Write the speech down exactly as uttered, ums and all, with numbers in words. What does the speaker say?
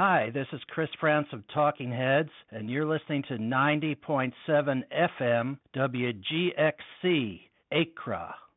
Hi, this is Chris France of Talking Heads, and you're listening to ninety point seven F M W G X C, Accra.